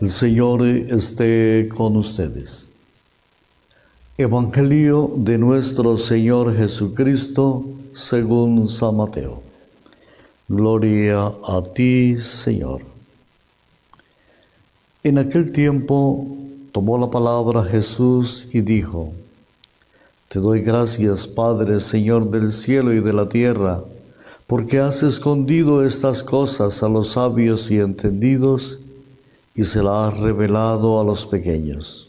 El Señor esté con ustedes. Evangelio de nuestro Señor Jesucristo según San Mateo. Gloria a ti, Señor. En aquel tiempo tomó la palabra Jesús y dijo: Te doy gracias, Padre, Señor del cielo y de la tierra, porque has escondido estas cosas a los sabios y entendidos y se las has revelado a los pequeños.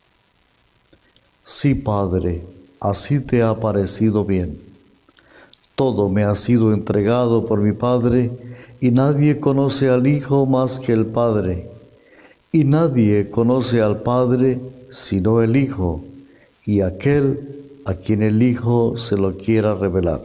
Sí, Padre, así te ha parecido bien. Todo me ha sido entregado por mi Padre, y nadie conoce al Hijo más que el Padre, y nadie conoce al Padre sino el Hijo, y aquel a quien el Hijo se lo quiera revelar.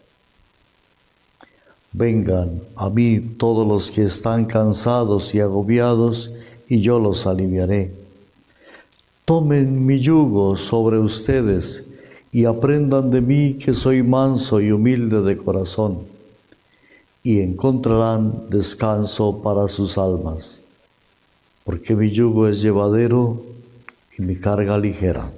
Vengan a mí todos los que están cansados y agobiados, y yo los aliviaré. Tomen mi yugo sobre ustedes y aprendan de mí, que soy manso y humilde de corazón, y encontrarán descanso para sus almas, porque mi yugo es llevadero y mi carga ligera.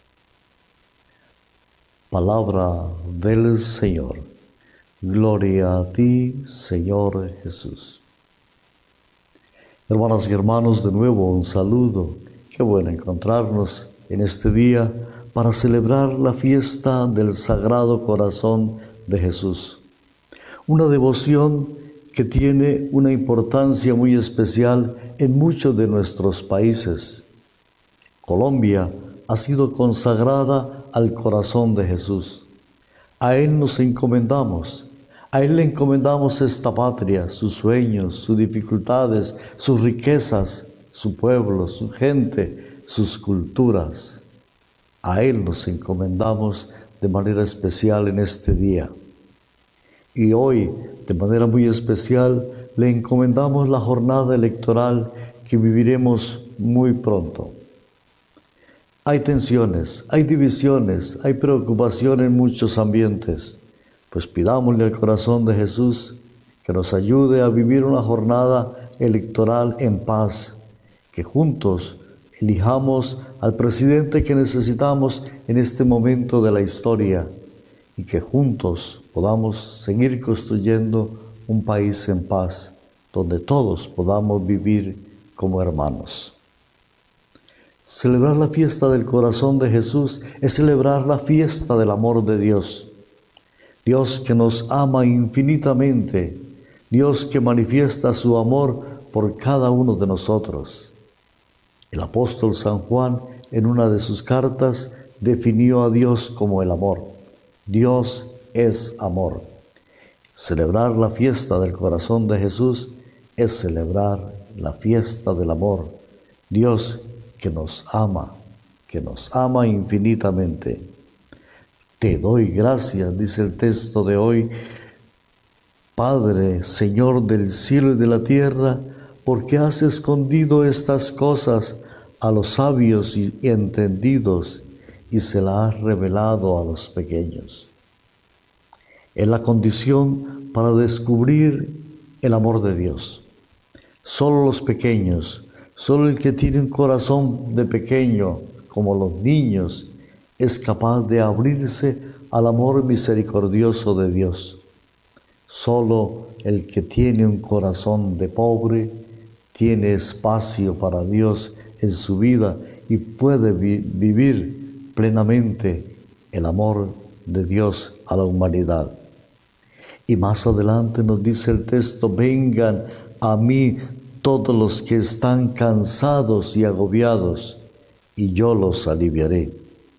Palabra del Señor. Gloria a ti, Señor Jesús. Hermanas y hermanos, de nuevo un saludo. Qué bueno encontrarnos en este día para celebrar la fiesta del Sagrado Corazón de Jesús. Una devoción que tiene una importancia muy especial en muchos de nuestros países. Colombia ha sido consagrada al corazón de Jesús. A Él nos encomendamos. A Él le encomendamos esta patria, sus sueños, sus dificultades, sus riquezas, su pueblo, su gente, sus culturas. A Él nos encomendamos de manera especial en este día. Y hoy, de manera muy especial, le encomendamos la jornada electoral que viviremos muy pronto. Hay tensiones, hay divisiones, hay preocupación en muchos ambientes. Pues pidámosle al corazón de Jesús que nos ayude a vivir una jornada electoral en paz, que juntos elijamos al presidente que necesitamos en este momento de la historia y que juntos podamos seguir construyendo un país en paz, donde todos podamos vivir como hermanos. Celebrar la fiesta del corazón de Jesús es celebrar la fiesta del amor de Dios. Dios que nos ama infinitamente, Dios que manifiesta su amor por cada uno de nosotros. El apóstol San Juan, en una de sus cartas, definió a Dios como el amor. Dios es amor. Celebrar la fiesta del corazón de Jesús es celebrar la fiesta del amor. Dios que nos ama infinitamente. Te doy gracias, dice el texto de hoy, Padre, Señor del cielo y de la tierra, porque has escondido estas cosas a los sabios y entendidos y se las has revelado a los pequeños. Es la condición para descubrir el amor de Dios. Solo los pequeños, solo el que tiene un corazón de pequeño, como los niños, es capaz de abrirse al amor misericordioso de Dios. Solo el que tiene un corazón de pobre tiene espacio para Dios en su vida y puede vivir plenamente el amor de Dios a la humanidad. Y más adelante nos dice el texto: vengan a mí todos los que están cansados y agobiados, y yo los aliviaré.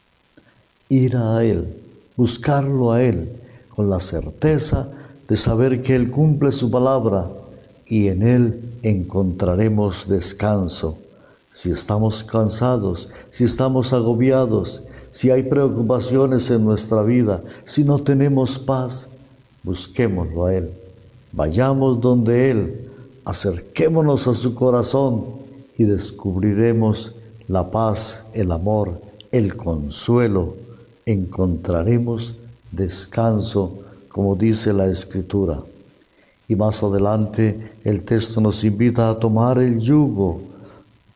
Ir a Él, buscarlo a Él, con la certeza de saber que Él cumple su palabra y en Él encontraremos descanso. Si estamos cansados, si estamos agobiados, si hay preocupaciones en nuestra vida, si no tenemos paz, busquémoslo a Él. Vayamos donde Él, acerquémonos a su corazón y descubriremos la paz, el amor, el consuelo. Encontraremos descanso, como dice la Escritura. Y más adelante el texto nos invita a tomar el yugo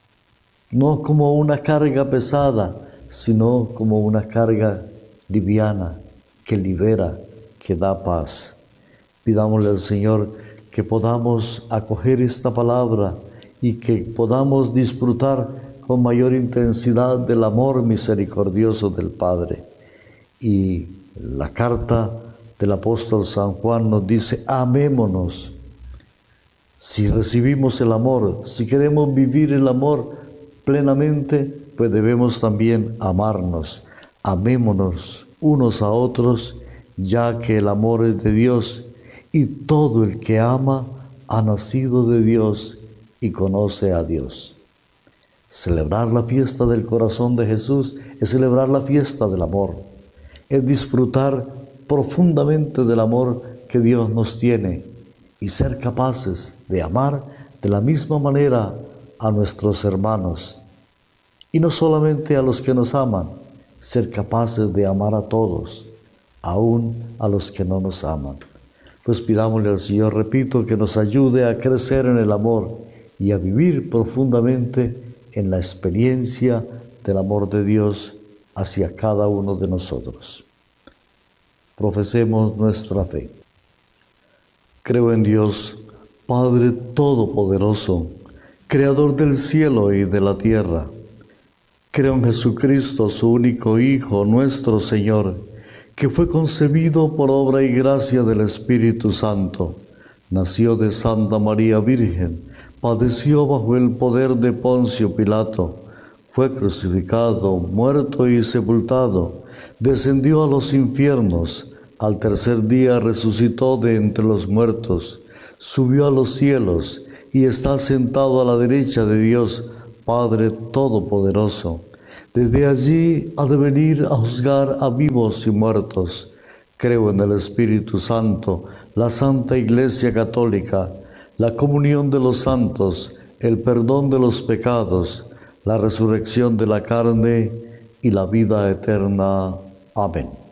no como una carga pesada, sino como una carga liviana, que libera, que da paz. Pidámosle al Señor que podamos acoger esta palabra y que podamos disfrutar con mayor intensidad del amor misericordioso del Padre. Y la carta del apóstol San Juan nos dice: amémonos. Si recibimos el amor, si queremos vivir el amor plenamente, pues debemos también amarnos. Amémonos unos a otros, ya que el amor es de Dios, y todo el que ama ha nacido de Dios y conoce a Dios. Celebrar la fiesta del corazón de Jesús es celebrar la fiesta del amor, es disfrutar profundamente del amor que Dios nos tiene y ser capaces de amar de la misma manera a nuestros hermanos. Y no solamente a los que nos aman, ser capaces de amar a todos, aún a los que no nos aman. Pues pidámosle al Señor, repito, que nos ayude a crecer en el amor y a vivir profundamente en la experiencia del amor de Dios hacia cada uno de nosotros. Profesemos nuestra fe. Creo en Dios, Padre Todopoderoso, Creador del cielo y de la tierra. Creo en Jesucristo, su único Hijo, nuestro Señor, que fue concebido por obra y gracia del Espíritu Santo. Nació de Santa María Virgen, padeció bajo el poder de Poncio Pilato, fue crucificado, muerto y sepultado, descendió a los infiernos, al tercer día resucitó de entre los muertos, subió a los cielos y está sentado a la derecha de Dios, Padre Todopoderoso. Desde allí ha de venir a juzgar a vivos y muertos. Creo en el Espíritu Santo, la Santa Iglesia Católica, la comunión de los santos, el perdón de los pecados, la resurrección de la carne y la vida eterna. Amén.